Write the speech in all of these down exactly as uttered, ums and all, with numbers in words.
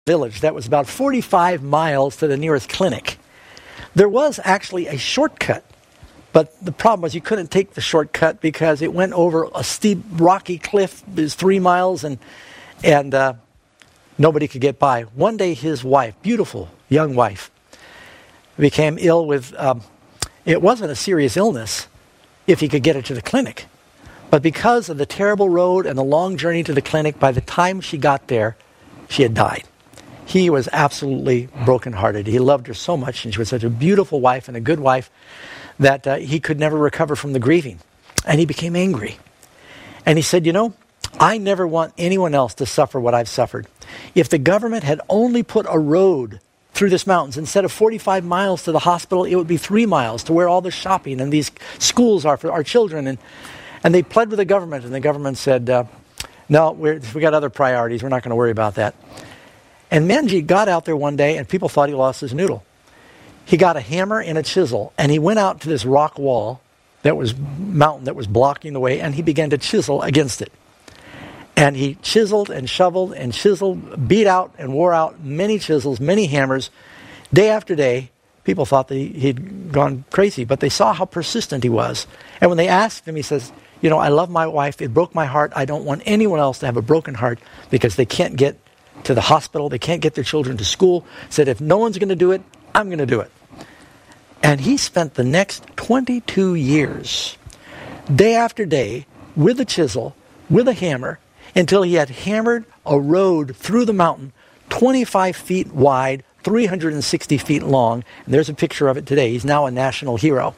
village that was about forty-five miles to the nearest clinic. There was actually a shortcut, but the problem was you couldn't take the shortcut because it went over a steep, rocky cliff. It was three miles, and and uh, nobody could get by. One day, his wife, beautiful young wife, became ill with, um, it wasn't a serious illness if he could get her to the clinic. But because of the terrible road and the long journey to the clinic, by the time she got there, she had died. He was absolutely brokenhearted. He loved her so much, and she was such a beautiful wife and a good wife that uh, he could never recover from the grieving. And he became angry. And he said, you know, I never want anyone else to suffer what I've suffered. If the government had only put a road through this mountains, instead of forty-five miles to the hospital, it would be three miles to where all the shopping and these schools are for our children. And, and they pled with the government, and the government said, uh, no, we're, we got other priorities. We're not going to worry about that. And Manji got out there one day, and people thought he lost his noodle. He got a hammer and a chisel, and he went out to this rock wall that was mountain that was blocking the way, and he began to chisel against it. And he chiseled and shoveled and chiseled, beat out and wore out many chisels, many hammers. Day after day, people thought that he, he'd gone crazy, but they saw how persistent he was. And when they asked him, he says, you know, I love my wife. It broke my heart. I don't want anyone else to have a broken heart because they can't get to the hospital. They can't get their children to school. Said, if no one's going to do it, I'm going to do it. And he spent the next twenty-two years, day after day, with a chisel, with a hammer, until he had hammered a road through the mountain, twenty-five feet wide, three hundred sixty feet long. And there's a picture of it today. He's now a national hero.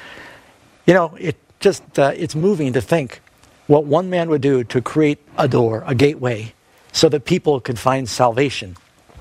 You know, it just uh, it's moving to think what one man would do to create a door, a gateway, so that people could find salvation.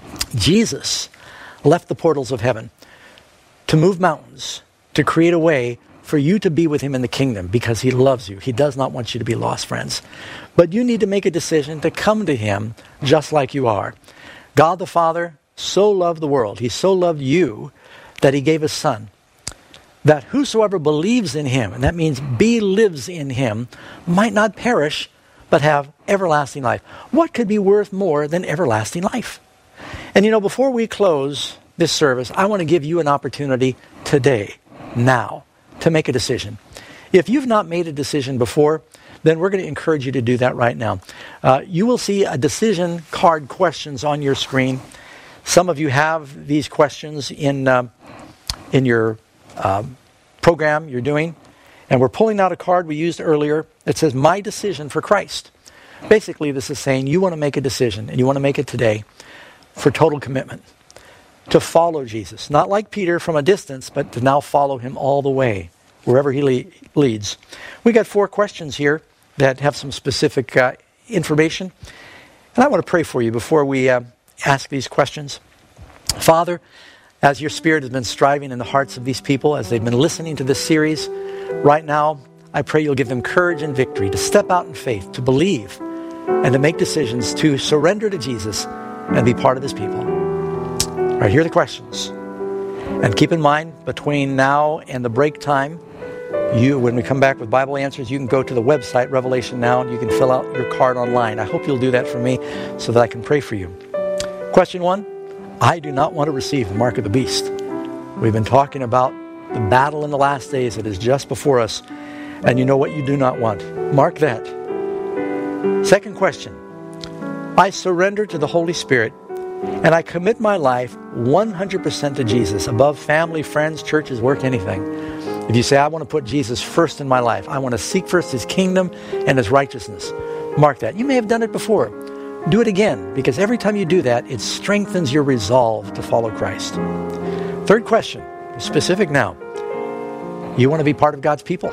Jesus left the portals of heaven to move mountains, to create a way for you to be with him in the kingdom because he loves you. He does not want you to be lost, friends. But you need to make a decision to come to him just like you are. God the Father so loved the world. He so loved you that he gave his Son, that whosoever believes in him, and that means be lives in him, might not perish, but have everlasting life. What could be worth more than everlasting life? And you know, before we close this service, I want to give you an opportunity today, now, to make a decision. If you've not made a decision before, then we're going to encourage you to do that right now. Uh, you will see a decision card questions on your screen. Some of you have these questions in, uh, in your uh, program you're doing. And we're pulling out a card we used earlier that says, My Decision for Christ. Basically, this is saying you want to make a decision, and you want to make it today for total commitment. To follow Jesus. Not like Peter from a distance, but to now follow him all the way, wherever he le- leads. We got four questions here that have some specific uh, information. And I want to pray for you before we uh, ask these questions. Father, as your Spirit has been striving in the hearts of these people, as they've been listening to this series, right now, I pray you'll give them courage and victory to step out in faith, to believe, and to make decisions to surrender to Jesus and be part of his people. All right, here are the questions. And keep in mind, between now and the break time, you, when we come back with Bible answers, you can go to the website, Revelation Now, and you can fill out your card online. I hope you'll do that for me so that I can pray for you. Question one, I do not want to receive the mark of the beast. We've been talking about the battle in the last days that is just before us, and you know what you do not want. Mark that. Second question, I surrender to the Holy Spirit, and I commit my life one hundred percent to Jesus, above family, friends, churches, work, anything. If you say, I want to put Jesus first in my life, I want to seek first his kingdom and his righteousness, mark that. You may have done it before. Do it again, because every time you do that, it strengthens your resolve to follow Christ. Third question, specific now. You want to be part of God's people?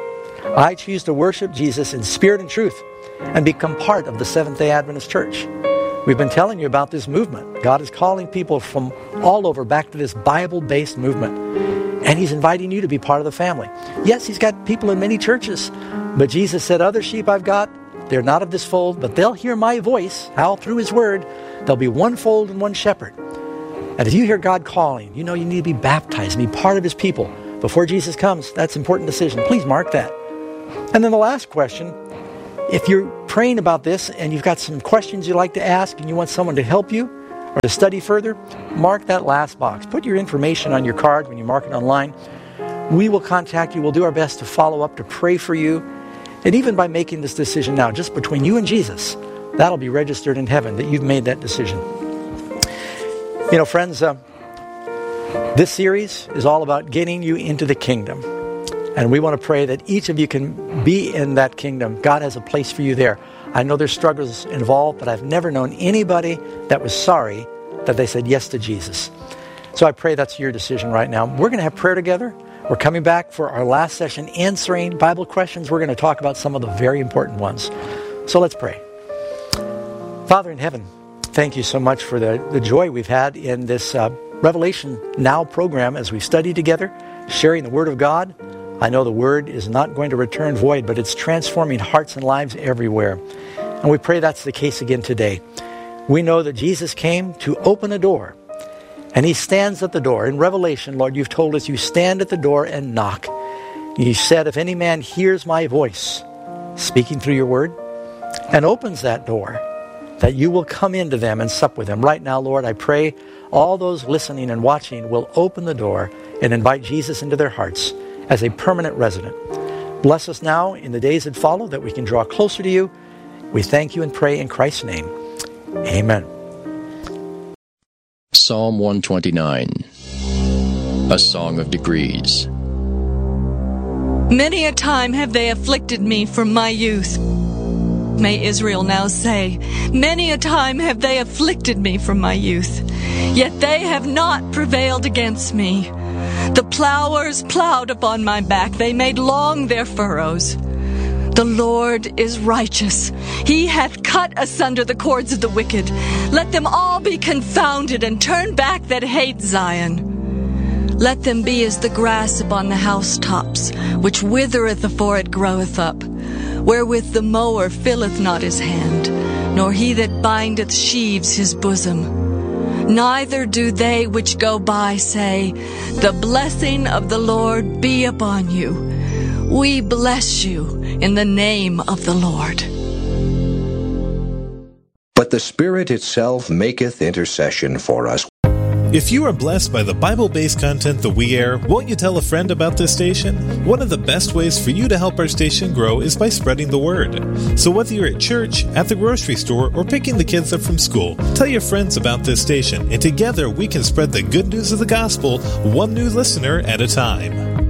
I choose to worship Jesus in spirit and truth and become part of the Seventh-day Adventist Church. We've been telling you about this movement. God is calling people from all over back to this Bible-based movement. And he's inviting you to be part of the family. Yes, he's got people in many churches. But Jesus said, other sheep I've got, they're not of this fold, but they'll hear my voice. How? Through his word. There'll be one fold and one shepherd. And if you hear God calling, you know you need to be baptized and be part of his people. Before Jesus comes, that's an important decision. Please mark that. And then the last question, if you're praying about this and you've got some questions you'd like to ask and you want someone to help you, or to study further, mark that last box. Put your information on your card when you mark it online. We will contact you. We'll do our best to follow up, to pray for you. And even by making this decision now, just between you and Jesus, that'll be registered in heaven that you've made that decision. You know, friends, uh, this series is all about getting you into the kingdom. And we want to pray that each of you can be in that kingdom. God has a place for you there. I know there's struggles involved, but I've never known anybody that was sorry that they said yes to Jesus. So I pray that's your decision right now. We're going to have prayer together. We're coming back for our last session, answering Bible questions. We're going to talk about some of the very important ones. So let's pray. Father in heaven, thank you so much for the, the joy we've had in this uh, Revelation Now program as we study together, sharing the Word of God. I know the Word is not going to return void, but it's transforming hearts and lives everywhere. And we pray that's the case again today. We know that Jesus came to open a door, and He stands at the door. In Revelation, Lord, you've told us you stand at the door and knock. You said, if any man hears my voice, speaking through your Word, and opens that door, that you will come into them and sup with them. Right now, Lord, I pray all those listening and watching will open the door and invite Jesus into their hearts as a permanent resident. Bless us now in the days that follow, that we can draw closer to you. We thank you and pray in Christ's name. Amen. Psalm one twenty-nine, a song of degrees. Many a time have they afflicted me from my youth. May Israel now say, many a time have they afflicted me from my youth, yet they have not prevailed against me. The plowers plowed upon my back, they made long their furrows. The Lord is righteous. He hath cut asunder the cords of the wicked. Let them all be confounded, and turn back that hate Zion. Let them be as the grass upon the housetops, which withereth afore it groweth up, wherewith the mower filleth not his hand, nor he that bindeth sheaves his bosom. Neither do they which go by say, the blessing of the Lord be upon you. We bless you in the name of the Lord. But the Spirit itself maketh intercession for us. If you are blessed by the Bible-based content that we air, won't you tell a friend about this station? One of the best ways for you to help our station grow is by spreading the word. So whether you're at church, at the grocery store, or picking the kids up from school, tell your friends about this station, and together we can spread the good news of the gospel, one new listener at a time.